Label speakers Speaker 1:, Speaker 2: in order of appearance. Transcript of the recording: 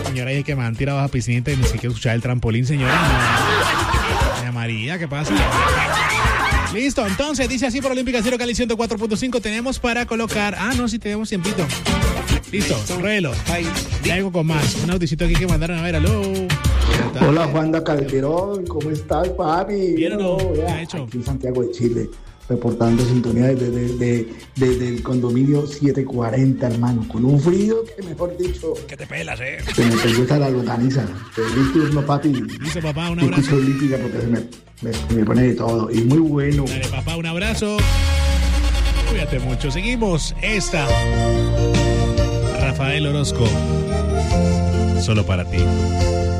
Speaker 1: Señora, y que me han tirado a piscinita y ni siquiera escuchar el trampolín, señora. Doña María, ¿qué pasa? Listo, entonces dice así por Olímpica Cero Cali 104.5. Tenemos para colocar. Sí, tenemos tiempito. Listo, ruelo. Ya algo con más. Un auticito aquí que mandaron a ver, aló.
Speaker 2: Hola, Juanda Calderón, ¿cómo estás, papi?
Speaker 1: ¿Bien o no? ¿Qué ha
Speaker 2: Aquí
Speaker 1: hecho?
Speaker 2: en Santiago de Chile, reportando sintonía desde el condominio 740, hermano, con un frío que, mejor dicho,
Speaker 1: Que te pelas,
Speaker 2: se me pelota la longaniza. Feliz turno, papi.
Speaker 1: Dice papá, un
Speaker 2: Escucho
Speaker 1: abrazo.
Speaker 2: Olímpica porque me pone de todo, y muy bueno.
Speaker 1: Dale, papá, un abrazo. Cuídate mucho. Seguimos. Esta. Rafael Orozco. Solo para ti.